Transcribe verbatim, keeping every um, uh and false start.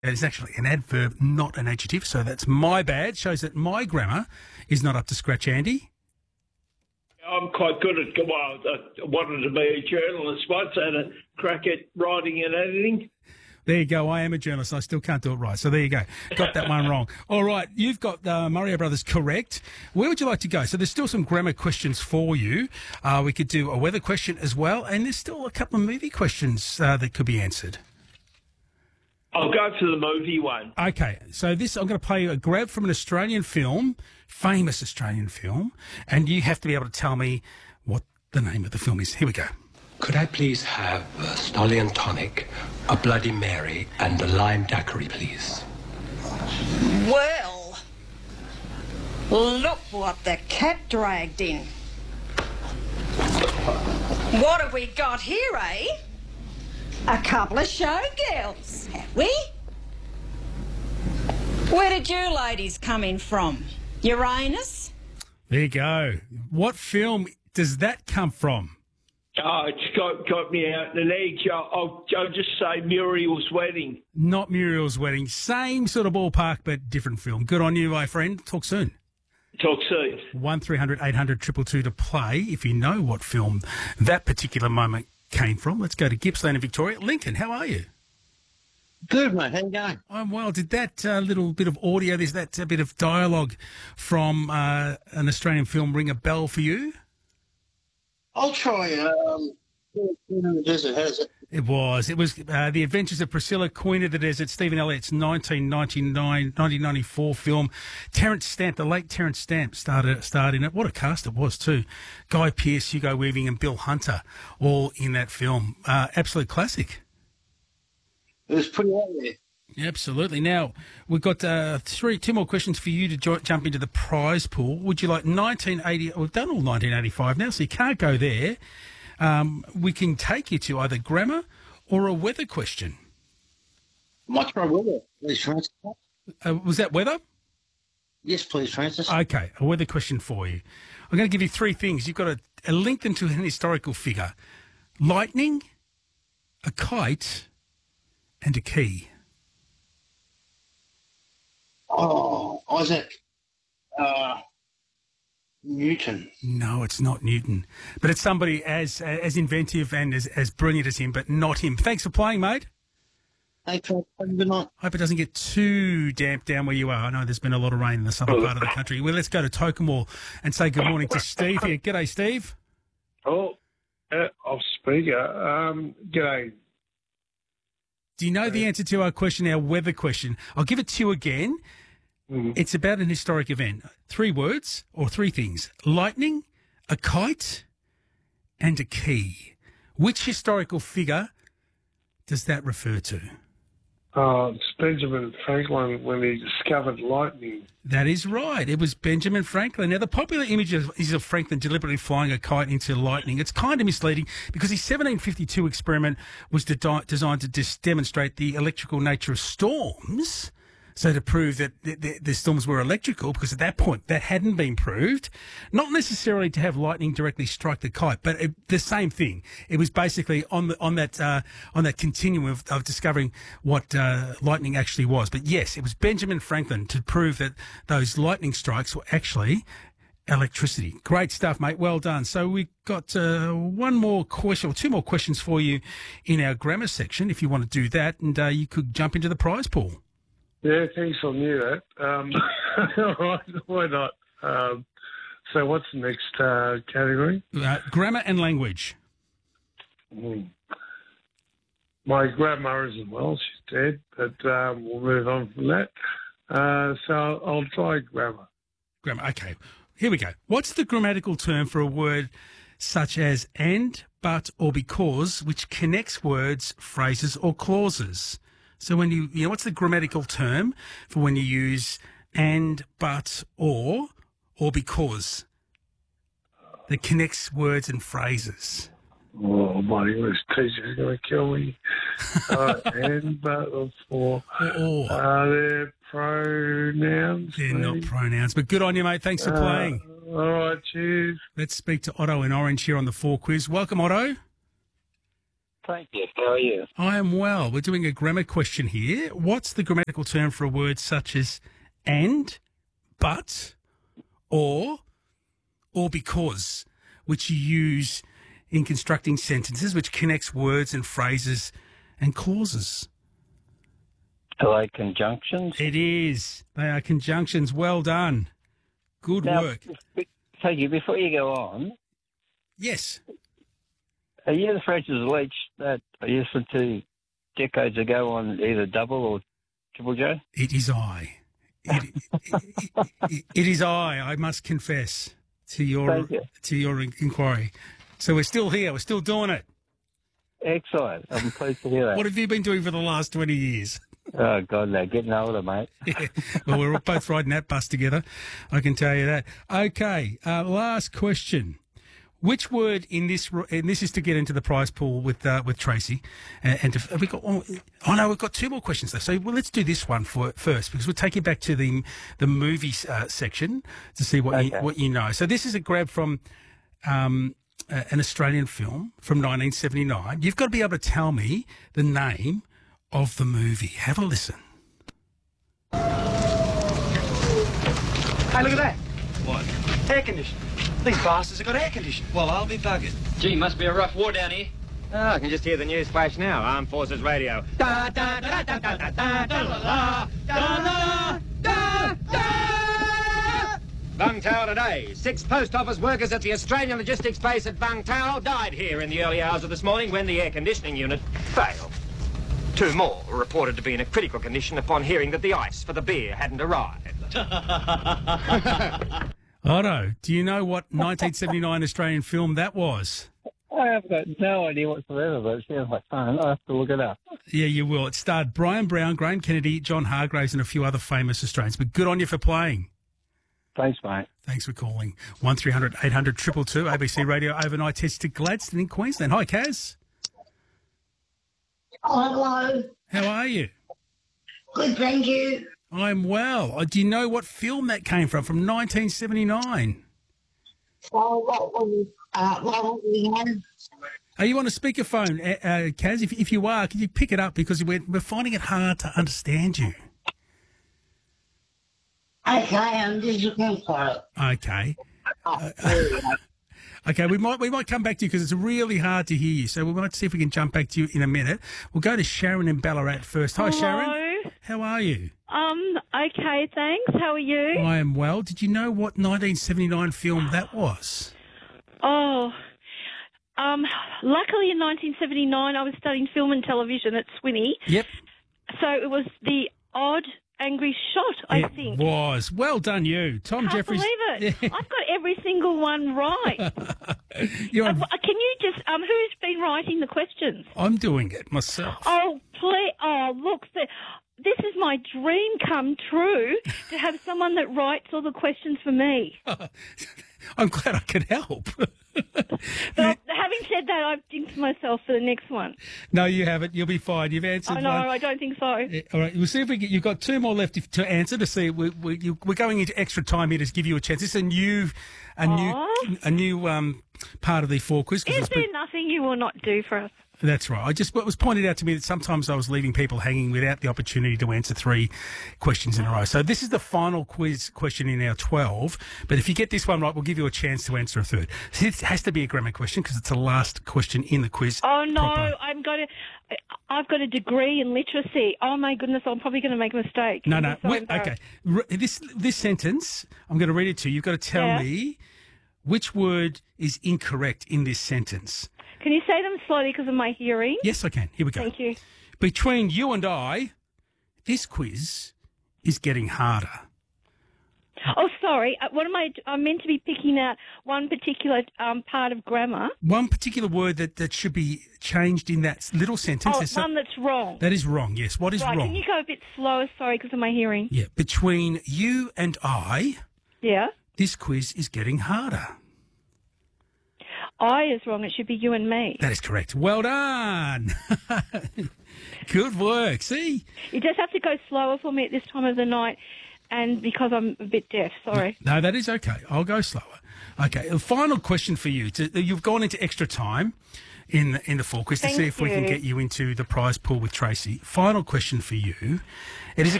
It's actually an adverb, not an adjective, so that's my bad. Shows that my grammar is not up to scratch, Andy. I'm quite good at, well, I wanted to be a journalist once and a crack at writing and editing. There you go. I am a journalist. I still can't do it right. So there you go. Got that one wrong. All right. You've got uh, Murray Brothers correct. Where would you like to go? So there's still some grammar questions for you. Uh, we could do a weather question as well. And there's still a couple of movie questions uh, that could be answered. I'll go for the movie one. Okay. So this, I'm going to play a grab from an Australian film, famous Australian film. And you have to be able to tell me what the name of the film is. Here we go. Could I please have a Stolly and Tonic, a Bloody Mary, and a lime daiquiri, please? Well, look what the cat dragged in. What have we got here, eh? A couple of showgirls, have we? Where did you ladies come in from? Uranus? There you go. What film does that come from? Oh, it's got, got me out in an egg. I'll, I'll, I'll just say Muriel's Wedding. Not Muriel's Wedding. Same sort of ballpark, but different film. Good on you, my friend. Talk soon. Talk soon. one three hundred eight hundred two two two to play if you know what film that particular moment came from. Let's go to Gippsland in Victoria. Lincoln, how are you? Good, mate. How you going? I'm well. Did that uh, little bit of audio, there's that uh, bit of dialogue from uh, an Australian film ring a bell for you? I'll try. Um, Queen of the Desert has it. It was. It was uh, The Adventures of Priscilla, Queen of the Desert, Stephen Elliott's nineteen ninety-nine, nineteen ninety-four film. Terence Stamp, the late Terence Stamp, started, starred in it. What a cast it was, too. Guy Pearce, Hugo Weaving and Bill Hunter, all in that film. Uh, absolute classic. It was pretty out there. Absolutely. Now, we've got uh, three, two more questions for you to jo- jump into the prize pool. Would you like nineteen eighty? We've done all nineteen eighty-five now, so you can't go there. Um, we can take you to either grammar or a weather question. Much more weather, please, Francis. Uh, was that weather? Yes, please, Francis. Okay, a weather question for you. I'm going to give you three things. You've got to uh, link them to an historical figure. Lightning, a kite, and a key. Oh, Isaac uh, Newton. No, it's not Newton. But it's somebody as as inventive and as, as brilliant as him, but not him. Thanks for playing, mate. Hey, Francis, have a good night. Hope it doesn't get too damp down where you are. I know there's been a lot of rain in the southern part of the country. Well, let's go to Tokemore and say good morning to Steve here. G'day, Steve. Oh, uh, off speaker. Um, g'day. Do you know the answer to our question, our weather question? I'll give it to you again. Mm. It's about an historic event. Three words or three things. Lightning, a kite, and a key. Which historical figure does that refer to? Uh, it's Benjamin Franklin when he discovered lightning. That is right. It was Benjamin Franklin. Now, the popular image of, is of Franklin deliberately flying a kite into lightning. It's kind of misleading because his seventeen fifty-two experiment was de- designed to dis- demonstrate the electrical nature of storms. So to prove that the, the, the storms were electrical, because at that point that hadn't been proved, not necessarily to have lightning directly strike the kite, but it, the same thing. It was basically on the on that uh, on that continuum of, of discovering what uh, lightning actually was. But yes, it was Benjamin Franklin to prove that those lightning strikes were actually electricity. Great stuff, mate. Well done. So we got uh, one more question, or two more questions for you in our grammar section, if you want to do that, and uh, you could jump into the prize pool. Yeah, thanks. I knew that. Um, all right, why not? Um, so what's the next uh, category? Uh, grammar and language. Mm. My grandmother isn't well. She's dead, but um, we'll move on from that. Uh, so I'll, I'll try grammar. Grammar. Okay, here we go. What's the grammatical term for a word such as and, but, or because, which connects words, phrases, or clauses? So when you, you know, what's the grammatical term for when you use and, but, or, or because that connects words and phrases? Oh, my English teacher's going to kill me. uh, and, but, or, for. Or, or. Uh, they're pronouns. They're maybe? not pronouns, but good on you, mate. Thanks for Uh, playing. All right, cheers. Let's speak to Otto in Orange here on the Four Quiz. Welcome, Otto. Thank you. How are you? I am well. We're doing a grammar question here. What's the grammatical term for a word such as and, but, or, or because, which you use in constructing sentences, which connects words and phrases and clauses? Are they conjunctions? It is. They are conjunctions. Well done. Good Now, work. Thank you. Before you go on, Yes. are you the French's leech that I listened to decades ago on either Double or Triple J? It is I. It, it, it, it is I, I must confess, to your Thank you. to your in- inquiry. So we're still here. We're still doing it. Excellent. I'm pleased to hear that. What have you been doing for the last twenty years? Oh, God, no. Getting older, mate. Yeah. Well, we're both riding that bus together. I can tell you that. Okay. Uh, last question. Which word in this, and this is to get into the prize pool with uh, with Tracy, and, and to, we got oh, oh no, we've got two more questions though. So well, let's do this one for first because we'll take you back to the the movie uh, section to see what you, Okay. what you know. So this is a grab from um, uh, an Australian film from nineteen seventy-nine. You've got to be able to tell me the name of the movie. Have a listen. Hey, look at that. What? Air conditioning. These bastards have got air conditioning. Well, I'll be buggered. Gee, must be a rough war down here. Oh, I can just hear the news flash now. Armed Forces Radio. Da, da, da, da, da, da, da, da, la, da, da, da, da. Vung Tau today. Six post office workers at the Australian logistics base at Vung Tau died here in the early hours of this morning when the air conditioning unit failed. Two more were reported to be in a critical condition upon hearing that the ice for the beer hadn't arrived. Otto, do you know what nineteen seventy-nine Australian film that was? I have got no idea whatsoever, but it sounds like fun. I'll have to look it up. Yeah, you will. It starred Brian Brown, Graham Kennedy, John Hargraves, and a few other famous Australians. But good on you for playing. Thanks, mate. Thanks for calling. one three hundred eight hundred two two two, A B C Radio overnight test to Gladstone in Queensland. Hi, Kaz. Hello. How are you? Good, thank you. I'm well. Uh, Do you know what film that came from, from nineteen seventy-nine? Well, what was uh, what was the name? Are you on a speakerphone, uh, uh, Kaz? If, if you are, can you pick it up because we're, we're finding it hard to understand you. Okay, I'm just looking for it. Okay. Oh, there we go. Okay, we might we might come back to you because it's really hard to hear you. So we might see if we can jump back to you in a minute. We'll go to Sharon in Ballarat first. Hi, Hello. Sharon. How are you? Um, okay, thanks. How are you? I am well. Did you know what nineteen seventy-nine film that was? Oh, um, luckily in nineteen seventy-nine I was studying film and television at Swinney. Yep. So it was The Odd Angry Shot, I it think. was. Well done, you. Tom Can't Jeffries. believe it. I've got every single one right. You're Uh, on- can you just, um, who's been writing the questions? I'm doing it myself. Oh, please. Oh, look. The, this is my dream come true to have someone that writes all the questions for me. I'm glad I could help. But having said that, I've jinxed myself for the next one. No, you haven't. You'll be fine. You've answered Oh, no, one. I don't think so. Yeah, all right, we'll see if we get. You've got two more left if, to answer to see. We, we, you, we're going into extra time here to give you a chance. This is a new, a Aw. new, a new um, part of the four quiz. 'cause Is it's there been- nothing you will not do for us? That's right. I just it was pointed out to me that sometimes I was leaving people hanging without the opportunity to answer three questions in a row. So this is the final quiz question in our twelve. But if you get this one right, we'll give you a chance to answer a third. So it has to be a grammar question because it's the last question in the quiz. Oh no, proper. I'm going to. I've got a degree in literacy. Oh my goodness, I'm probably going to make a mistake. No, I'm no. so Wait, embarrassed. okay. Re- This this sentence, I'm going to read it to you. You've got to tell Yeah. me which word is incorrect in this sentence. Can you say them slowly because of my hearing? Yes, I can. Here we go. Thank you. Between you and I, this quiz is getting harder. Oh, sorry. Uh, What am I? I'm meant to be picking out one particular um, part of grammar. One particular word that, that should be changed in that little sentence. Oh, There's some- one that's wrong. that is wrong, yes. What is right. wrong? Can you go a bit slower? Sorry, because of my hearing. Yeah. Between you and I, Yeah. this quiz is getting harder. I is wrong. It should be you and me. That is correct. Well done. Good work. See? You just have to go slower for me at this time of the night, and because I'm a bit deaf. Sorry. No, that is okay. I'll go slower. Okay, the final question for you. To, you've gone into extra time. in the, in the four quiz to Thank see if we can you. get you into the prize pool with Tracy. Final question for you. It is a